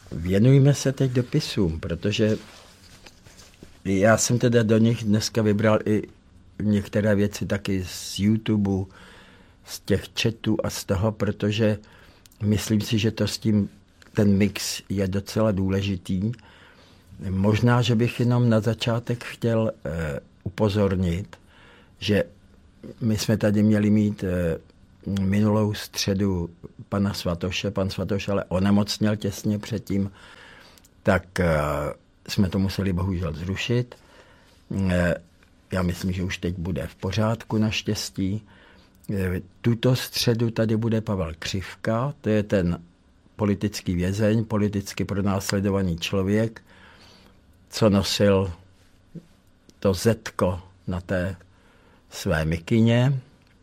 věnujme se teď dopisům, protože já jsem teda do nich dneska vybral i některé věci taky z YouTube, z těch chatů a z toho, protože myslím si, že to s tím, ten mix je docela důležitý. Možná, že bych jenom na začátek chtěl upozornit, že my jsme tady měli mít minulou středu pana Svatoše. Pan Svatoš ale onemocněl těsně předtím, tak jsme to museli bohužel zrušit. Já myslím, že už teď bude v pořádku naštěstí. Tuto středu tady bude Pavel Křivka, to je ten politický vězeň, politicky pronásledovaný člověk, co nosil to zetko na té své mikině.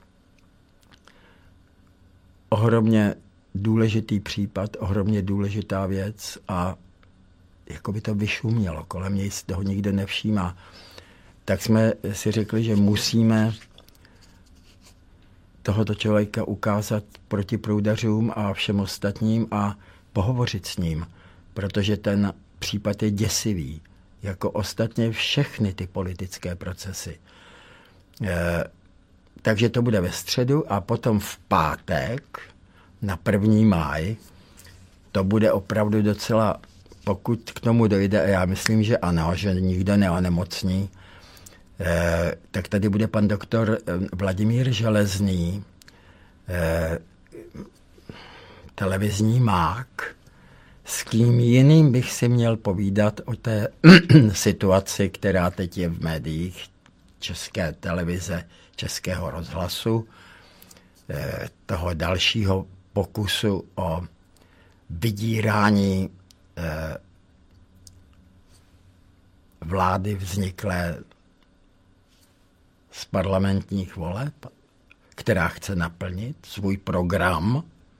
Ohromně důležitý případ, ohromně důležitá věc a jako by to vyšumělo, kolem něj si toho nikdo nevšímá. Tak jsme si řekli, že musíme tohoto člověka ukázat proti proudařům a všem ostatním a pohovořit s ním, protože ten případ je děsivý, jako ostatně všechny ty politické procesy. Takže to bude ve středu a potom v pátek na 1. máj to bude opravdu docela, pokud k tomu dojde, a já myslím, že ano, že nikdo neonemocní, tak tady bude pan doktor Vladimír Železný, televizní mák. S kým jiným bych si měl povídat o té situaci, která teď je v médiích České televize, Českého rozhlasu, toho dalšího pokusu o vydírání vlády vzniklé z parlamentních voleb, která chce naplnit svůj program.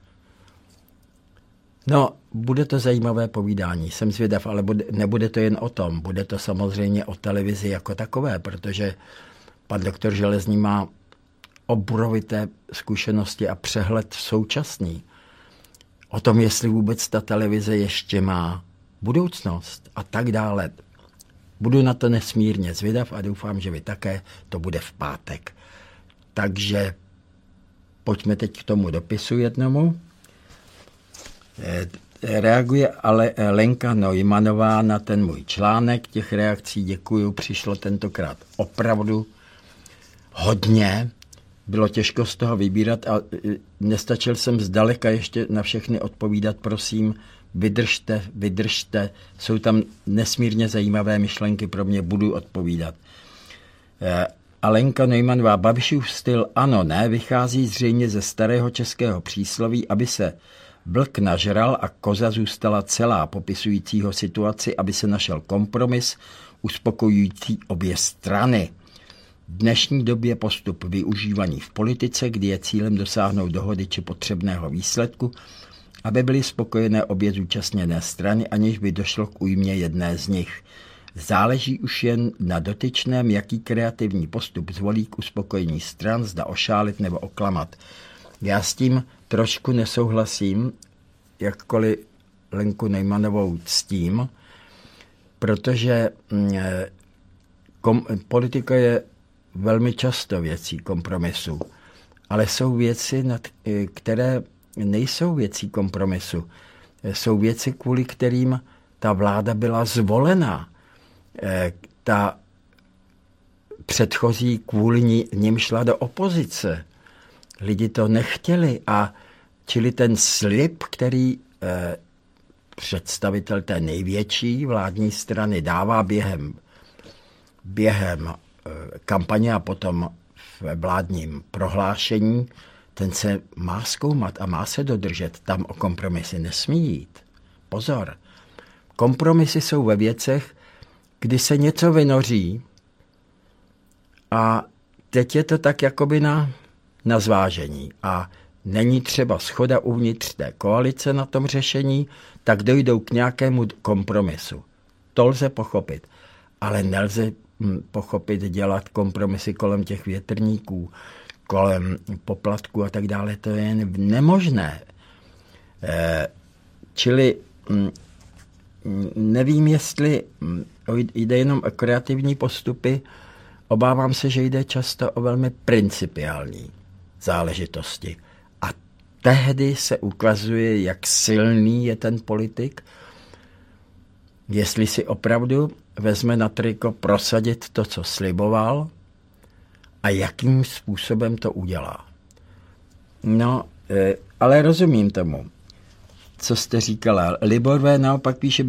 No, bude to zajímavé povídání, jsem zvědav, ale nebude to jen o tom, bude to samozřejmě o televizi jako takové, protože pan doktor Železný má obrovité zkušenosti a přehled současný o tom, jestli vůbec ta televize ještě má budoucnost a tak dále. Budu na to nesmírně zvědav a doufám, že vy také, to bude v pátek. Takže pojďme teď k tomu dopisu jednomu. Reaguje ale Lenka Neumannová na ten můj článek. Těch reakcí děkuju, přišlo tentokrát opravdu hodně. Bylo těžko z toho vybírat a nestačil jsem zdaleka ještě na všechny odpovídat. Prosím, vydržte. Jsou tam nesmírně zajímavé myšlenky pro mě, budu odpovídat. Alenka Neumannová, Babišův styl ano, ne, vychází zřejmě ze starého českého přísloví, aby se vlk nažral a koza zůstala celá, popisujícího situaci, aby se našel kompromis uspokojující obě strany. V dnešní době postup využívaný v politice, kdy je cílem dosáhnout dohody či potřebného výsledku, aby byly spokojené obě zúčastněné strany, aniž by došlo k újmě jedné z nich. Záleží už jen na dotyčném, jaký kreativní postup zvolí k uspokojení stran, zda ošálit nebo oklamat. Já s tím trošku nesouhlasím, jakkoliv Lenku Neumannovou ctím, protože politika je velmi často věcí kompromisu, ale jsou věci, které nejsou věcí kompromisu. Jsou věci, kvůli kterým ta vláda byla zvolena. Ta předchozí kvůli ním šla do opozice. Lidi to nechtěli a čili ten slib, který představitel té největší vládní strany dává během kampaně a potom v vládním prohlášení, ten se má zkoumat a má se dodržet. Tam o kompromisy nesmí jít. Pozor. Kompromisy jsou ve věcech, kdy se něco vynoří a teď je to tak jakoby na zvážení a není třeba shoda uvnitř té koalice na tom řešení, tak dojdou k nějakému kompromisu. To lze pochopit, ale nelze pochopit dělat kompromisy kolem těch větrníků, kolem poplatků a tak dále. To je jen nemožné. Čili nevím, jestli jde jenom o kreativní postupy, obávám se, že jde často o velmi principiální záležitosti. A tehdy se ukazuje, jak silný je ten politik, jestli si opravdu vezme na triko prosadit to, co sliboval, a jakým způsobem to udělá. No, ale rozumím tomu, co jste říkala. Libor V. naopak píše,